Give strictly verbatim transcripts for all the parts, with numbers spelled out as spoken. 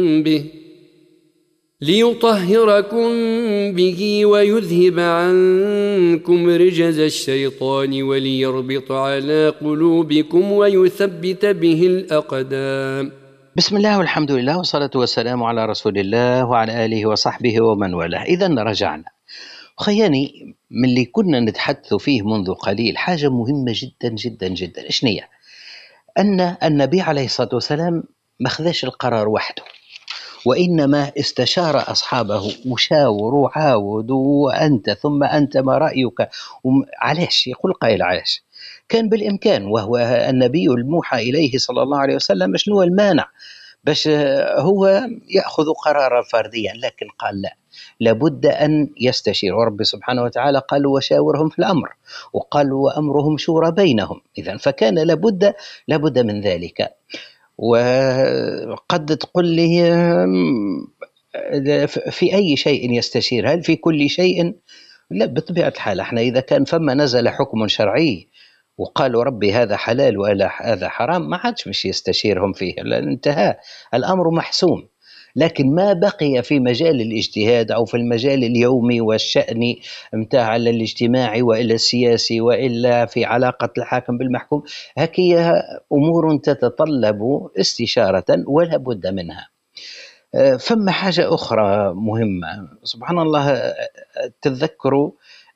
به ليطهركم به ويذهب عنكم رجز الشيطان وليربط على قلوبكم ويثبت به الأقدام. بسم الله والحمد لله والصلاة والسلام على رسول الله وعلى آله وصحبه ومن والاه. إذن رجعنا خياني من اللي كنا نتحدث فيه منذ قليل، حاجة مهمة جدا جدا جدا. إيش هي؟ أن النبي عليه الصلاة والسلام ما خذاش القرار وحده، وإنما استشار أصحابه وشاوروا وعاودوا وأنت ثم أنت ما رأيك. علاش؟ يقول قائل علاش؟ كان بالإمكان، وهو النبي الموحى إليه صلى الله عليه وسلم، شنو المانع باش هو يأخذ قرارا فرديا؟ لكن قال لا، لابد أن يستشير. ورب سبحانه وتعالى قال وشاورهم في الأمر، وقال وأمرهم شورى بينهم. إذن فكان لابد لابد من ذلك. وقد تقول لي في أي شيء يستشير؟ هل في كل شيء؟ لا، بطبيعة الحال احنا إذا كان فما نزل حكم شرعي وقالوا ربي هذا حلال ولا هذا حرام، ما عادش مش يستشيرهم فيه، لأن انتهى الأمر محسوم. لكن ما بقي في مجال الاجتهاد أو في المجال اليومي والشأن متاع الاجتماعي وإلا السياسي وإلا في علاقة الحاكم بالمحكوم، هكي أمور تتطلب استشارة ولا بد منها. فما حاجة أخرى مهمة، سبحان الله، تذكروا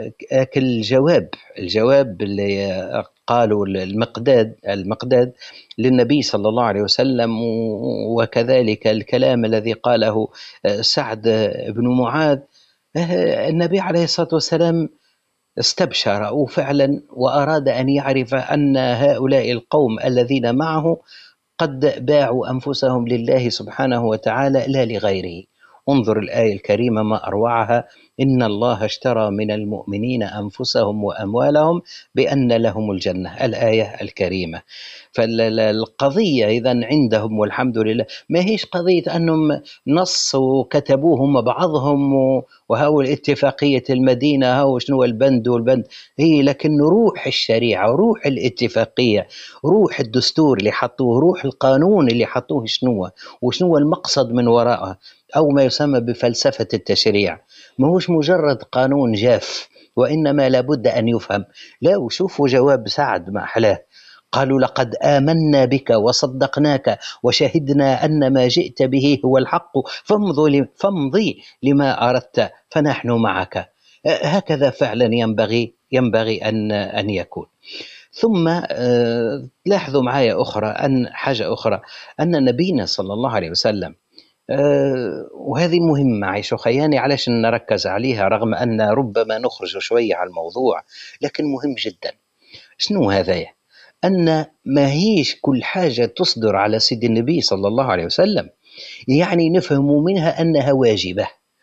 الجواب الجواب اللي قالوا المقداد المقداد للنبي صلى الله عليه وسلم، وكذلك الكلام الذي قاله سعد بن معاذ. النبي عليه الصلاة والسلام استبشر وفعلا وأراد أن يعرف أن هؤلاء القوم الذين معه قد باعوا أنفسهم لله سبحانه وتعالى لا لغيره. انظر الآية الكريمة ما أروعها: إن الله اشترى من المؤمنين أنفسهم وأموالهم بأن لهم الجنة. الآية الكريمة. فالقضية إذن عندهم والحمد لله ما هيش قضية أنهم نص وكتبوهم بعضهم وهو الاتفاقية المدينة هو شنو البند والبند، هي لكن روح الشريعة، روح الاتفاقية، روح الدستور اللي حطوه، روح القانون اللي حطوه، شنو وشنو المقصد من وراءه، أو ما يسمى بفلسفة التشريع. ما هوش مجرد قانون جاف، وإنما لابد أن يفهم. لا، وشوفوا جواب سعد ما أحلاه، قالوا لقد آمنا بك وصدقناك وشهدنا أن ما جئت به هو الحق فامضي لما أردت فنحن معك. هكذا فعلا ينبغي ينبغي أن أن يكون. ثم لاحظوا معايا أخرى أن حاجة أخرى، أن نبينا صلى الله عليه وسلم، وهذه مهمة عيشو خياني علاش نركز عليها رغم أن ربما نخرج شوية على الموضوع، لكن مهم جدا. شنو هذا؟ أن ما هيش كل حاجة تصدر على سيد النبي صلى الله عليه وسلم يعني نفهم منها أنها واجبة،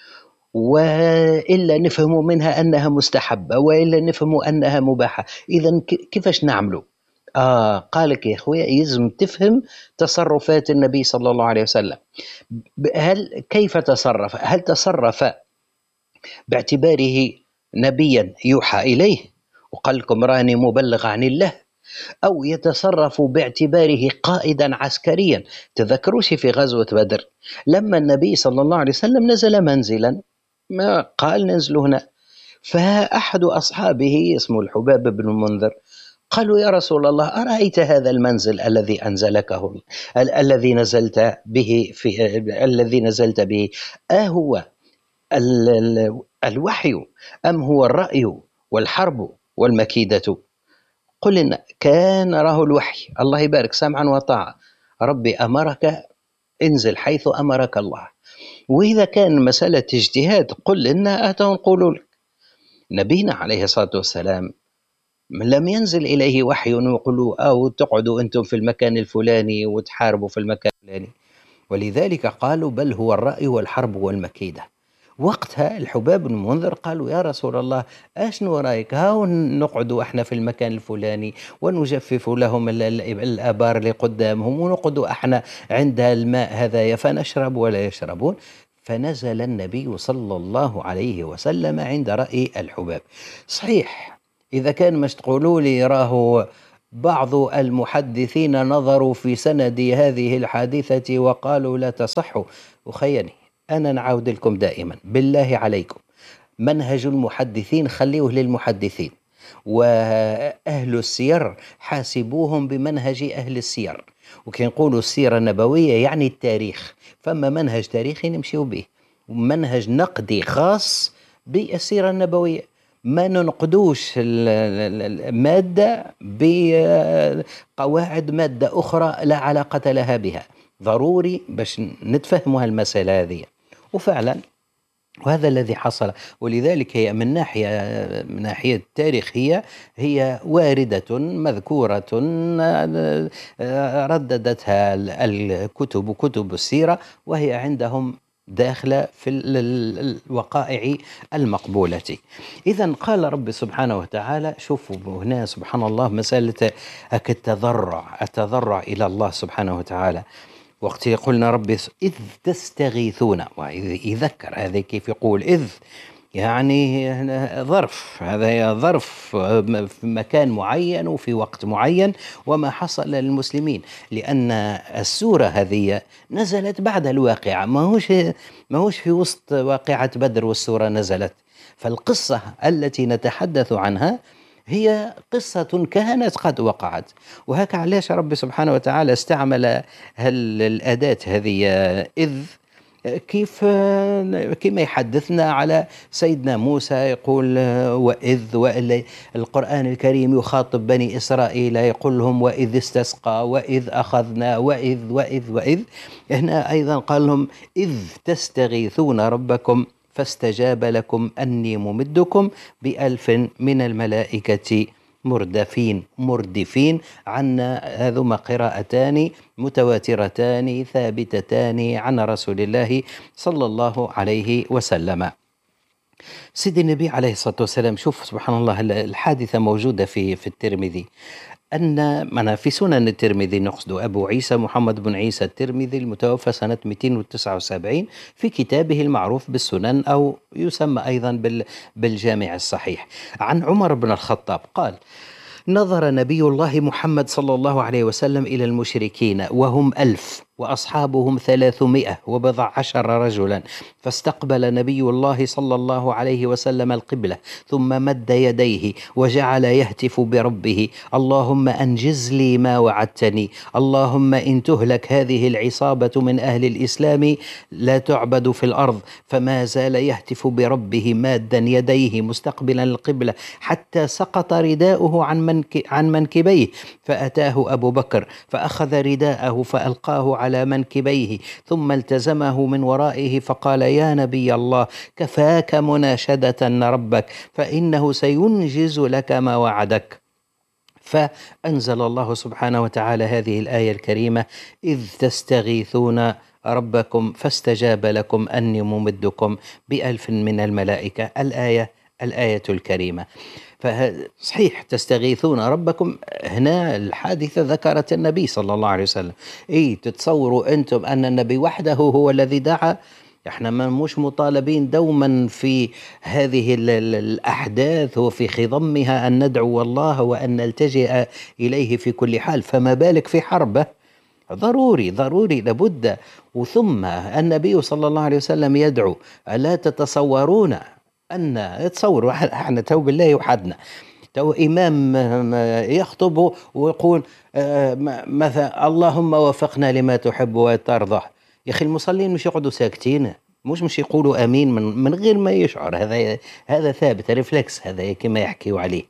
وإلا نفهم منها أنها مستحبة، وإلا نفهم أنها مباحة. إذن كيفاش نعملوا؟ آه قالك يا أخويا يلزم تفهم تصرفات النبي صلى الله عليه وسلم. هل كيف تصرف؟ هل تصرف باعتباره نبيا يوحى إليه وقال لكم راني مبلغ عن الله، أو يتصرف باعتباره قائدا عسكريا؟ تذكروش في غزوة بدر لما النبي صلى الله عليه وسلم نزل منزلا، ما قال ننزل هنا، فأحد أصحابه اسمه الحباب بن المنذر قالوا يا رسول الله أرأيت هذا المنزل الذي أنزلكه ال- الذي نزلت به في الذي نزلت به أهو ال- ال- الوحي أم هو الرأي والحرب والمكيدة؟ قلنا كان راه الوحي. الله يبارك، سمعا وطاعة، ربي أمرك انزل حيث أمرك الله. وإذا كان مسألة اجتهاد قل لنا أتوا نقول لك. نبينا عليه الصلاة والسلام لم ينزل إليه وحي ويقولوا أو تقعدوا أنتم في المكان الفلاني وتحاربوا في المكان الفلاني، ولذلك قالوا بل هو الرأي والحرب والمكيدة. وقتها الحباب بن المنذر قالوا يا رسول الله أشنو رأيك، هاو نقعدوا احنا في المكان الفلاني ونجفف لهم الآبار اللي قدامهم ونقعدوا احنا عند الماء هذايا فنشرب ولا يشربون. فنزل النبي صلى الله عليه وسلم عند رأي الحباب. صحيح إذا كان مش تقولوا لي راهو بعض المحدثين نظروا في سند هذه الحادثة وقالوا لا تصح. وخيني أنا نعود لكم دائما بالله عليكم، منهج المحدثين خليوه للمحدثين، وأهل السير حاسبوهم بمنهج أهل السير. وكي نقولوا السيرة النبوية يعني التاريخ، فما منهج تاريخي نمشيو به، ومنهج نقدي خاص بالسيرة النبوية. ما ننقدوش المادة بقواعد مادة أخرى لا علاقة لها بها، ضروري باش نتفهموا هالمسألة هذه. وفعلا وهذا الذي حصل. ولذلك هي من ناحية من ناحية التاريخية هي واردة مذكورة رددتها الكتب وكتب السيرة، وهي عندهم داخلة في الوقائع المقبولة. إذن قال رب سبحانه وتعالى، شوفوا هنا سبحان الله مسألة التضرع التضرع إلى الله سبحانه وتعالى. وقت قلنا ربي إذ تستغيثون، وإذ يذكر هذا كيف يقول إذ يعني ظرف، هذا ظرف في مكان معين وفي وقت معين، وما حصل للمسلمين، لأن السورة هذه نزلت بعد الواقعة، ما هوش ما هوش في وسط واقعة بدر والسورة نزلت. فالقصة التي نتحدث عنها هي قصة كانت قد وقعت. وهكا علاش رب سبحانه وتعالى استعمل الأداة هذه إذ، كيف كما يحدثنا على سيدنا موسى يقول وإذ، والقرآن الكريم يخاطب بني إسرائيل يقول لهم وإذ استسقى وإذ أخذنا وإذ وإذ وإذ. هنا أيضا قال لهم إذ تستغيثون ربكم فاستجاب لكم أني ممدكم بألف من الملائكة مردفين. مردفين عنا هذوما قراءتان متواترتان ثابتتان عن رسول الله صلى الله عليه وسلم. سيدي النبي عليه الصلاة والسلام، شوف سبحان الله الحادثة موجودة في في الترمذي، أن من في سنن الترمذي نقصد أبو عيسى محمد بن عيسى الترمذي المتوفى سنة مئتين وتسعة وسبعين في كتابه المعروف بالسنن، أو يسمى أيضا بالجامع الصحيح، عن عمر بن الخطاب قال: نظر نبي الله محمد صلى الله عليه وسلم إلى المشركين وهم ألف وأصحابهم ثلاثمائة وبضع عشر رجلا، فاستقبل نبي الله صلى الله عليه وسلم القبلة، ثم مد يديه وجعل يهتف بربه: اللهم أنجز لي ما وعدتني، اللهم إن تهلك هذه العصابة من أهل الإسلام لا تعبد في الأرض. فما زال يهتف بربه مادا يديه مستقبلا القبلة حتى سقط رداؤه عن منك عن منكبيه، فأتاه أبو بكر فأخذ رداءه فألقاه على على منكبيه، ثم التزمه من ورائه فقال: يا نبي الله، كفاك مناشدة ربك فإنه سينجز لك ما وعدك. فأنزل الله سبحانه وتعالى هذه الآية الكريمة: إذ تستغيثون ربكم فاستجاب لكم أني ممدكم بألف من الملائكة. الآية الآية الكريمة. فصحيح تستغيثون ربكم، هنا الحادثة ذكرت النبي صلى الله عليه وسلم. إيه تتصوروا أنتم أن النبي وحده هو الذي دعا؟ احنا ما مش مطالبين دوما في هذه الأحداث وفي خضمها أن ندعو الله وأن نلتجئ إليه في كل حال، فما بالك في حربه؟ ضروري ضروري لابد. وثم النبي صلى الله عليه وسلم يدعو. ألا تتصورون أن تصوروا احنا تو بالله وحدنا، تو إمام يخطب ويقول مثلا اللهم وفقنا لما تحب وترضى، يا أخي المصلين مش يقعدوا ساكتين، مش مش يقولوا أمين من, من غير ما يشعر، هذا هذا ثابت ريفلكس، هذا كما يحكيوا عليه.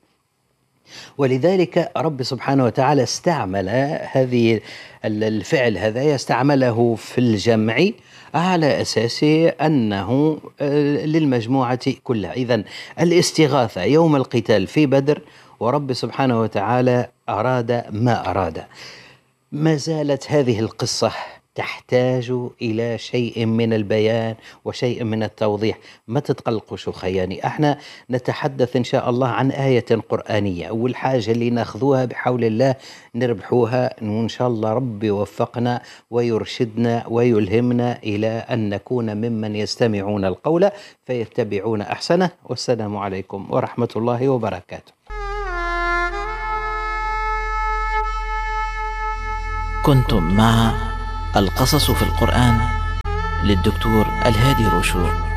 ولذلك رب سبحانه وتعالى استعمل هذه الفعل هذا، يستعمله في الجمع على أساس أنه للمجموعة كلها. إذن الاستغاثة يوم القتال في بدر، ورب سبحانه وتعالى أراد ما أراد. ما زالت هذه القصة تحتاج إلى شيء من البيان وشيء من التوضيح. ما تتقلقوش خياني، احنا نتحدث إن شاء الله عن آية قرآنية، والحاجة اللي ناخذوها بحول الله نربحوها، وإن شاء الله ربي يوفقنا ويرشدنا ويلهمنا إلى أن نكون ممن يستمعون القول فيتبعون أحسنه. والسلام عليكم ورحمة الله وبركاته. كنتم مع القصص في القرآن للدكتور الهادي روشور.